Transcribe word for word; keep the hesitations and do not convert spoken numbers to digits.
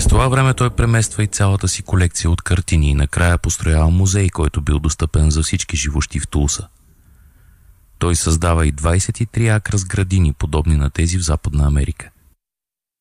През това време той премества и цялата си колекция от картини и накрая построява музей, който бил достъпен за всички живущи в Тулса. Той създава и двайсет и три акра с градини, подобни на тези в Западна Америка.